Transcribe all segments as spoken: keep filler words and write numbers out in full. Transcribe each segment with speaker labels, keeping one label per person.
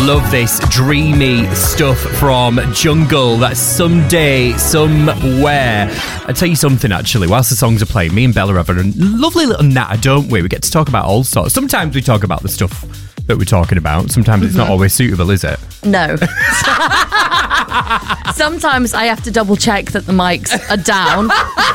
Speaker 1: love this dreamy stuff from Jungle. That's Someday, Somewhere. I'll tell you something, actually. Whilst the songs are playing, me and Bella have a lovely little natter, don't we? We get to talk about all sorts. Sometimes we talk about the stuff that we're talking about. Sometimes mm-hmm. it's not always suitable, is it?
Speaker 2: No. Sometimes I have to double check that the mics are down.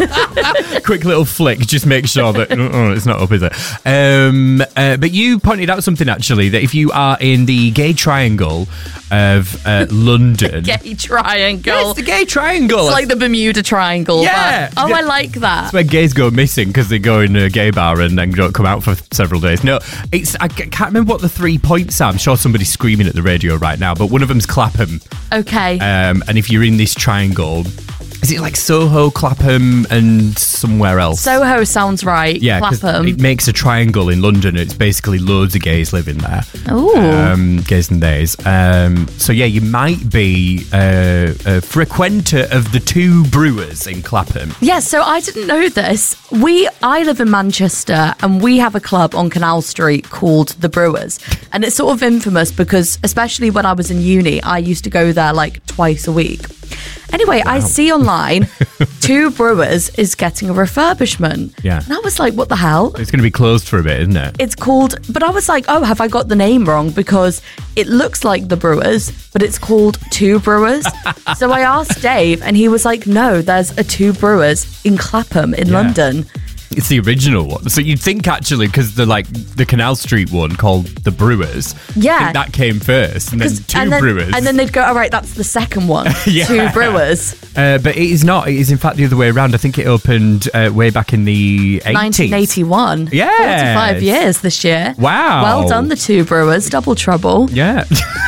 Speaker 1: Quick little flick, just make sure that oh, it's not up, is it? Um, uh, but you pointed out something, actually, that if you are in the gay triangle of uh, London...
Speaker 2: Gay triangle.
Speaker 1: Yeah, it's the gay triangle.
Speaker 2: It's like the Bermuda Triangle.
Speaker 1: Yeah.
Speaker 2: But, oh, I like that.
Speaker 1: It's where gays go missing because they go in a gay bar and then don't come out for several days. No, it's I can't remember what the three points are. I'm sure somebody's screaming at the radio right now, but one of them's Clapham.
Speaker 2: Okay.
Speaker 1: Um, and if you're in this triangle... Is it like Soho, Clapham, and somewhere else?
Speaker 2: Soho sounds right.
Speaker 1: Yeah, because it makes a triangle in London. It's basically loads of gays living there.
Speaker 2: Ooh.
Speaker 1: Um, gays and theys. Um, so yeah, you might be uh, a frequenter of the Two Brewers in Clapham.
Speaker 2: Yeah, so I didn't know this. We, I live in Manchester, and we have a club on Canal Street called The Brewers. And it's sort of infamous because, especially when I was in uni, I used to go there like twice a week. Anyway, wow. I see online Two Brewers is getting a refurbishment.
Speaker 1: Yeah.
Speaker 2: And I was like, what the hell?
Speaker 1: It's going to be closed for a bit, isn't it?
Speaker 2: It's called, but I was like, oh, have I got the name wrong? Because it looks like The Brewers, but it's called Two Brewers. So I asked Dave and he was like, no, there's a Two Brewers in Clapham in yeah. London.
Speaker 1: It's the original one. So you'd think, actually, because the like the Canal Street one called The Brewers,
Speaker 2: yeah,
Speaker 1: I think that came first, and then Two
Speaker 2: and then,
Speaker 1: Brewers.
Speaker 2: And then they'd go, all right, that's the second one, yeah. Two Brewers.
Speaker 1: Uh, but it is not. It is, in fact, the other way around. I think it opened uh, way back in the eighties.
Speaker 2: nineteen eighty-one.
Speaker 1: Yeah.
Speaker 2: forty-five years this year.
Speaker 1: Wow.
Speaker 2: Well done, the Two Brewers. Double trouble.
Speaker 1: Yeah.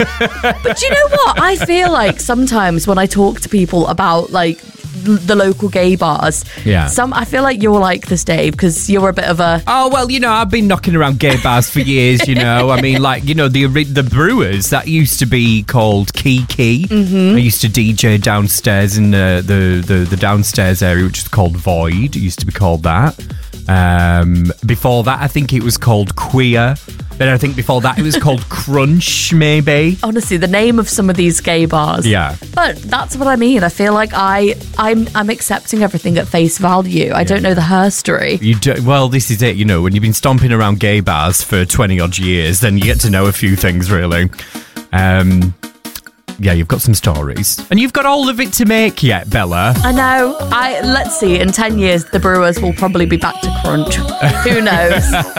Speaker 2: But you know what? I feel like sometimes when I talk to people about, like, the local gay bars.
Speaker 1: Yeah.
Speaker 2: Some I feel like you're like this, Dave, because you're a bit of a...
Speaker 1: Oh, well, you know, I've been knocking around gay bars for years, you know. I mean, like, you know, the the Brewers, that used to be called Kiki.
Speaker 2: Mm-hmm.
Speaker 1: I used to D J downstairs in the, the, the, the downstairs area, which is called Void. It used to be called that. Um, before that, I think it was called Queer. Then I think before that it was called Crunch, maybe.
Speaker 2: Honestly, the name of some of these gay bars.
Speaker 1: Yeah.
Speaker 2: But that's what I mean. I feel like I, I'm I'm accepting everything at face value. I yeah. don't know the herstory.
Speaker 1: You do, well, this is it, you know, when you've been stomping around gay bars for twenty odd years, then you get to know a few things, really. Um... Yeah, you've got some stories. And you've got all of it to make yet, Bella.
Speaker 2: I know. I Let's see. In ten years, the Brewers will probably be back to Crunch. Who knows?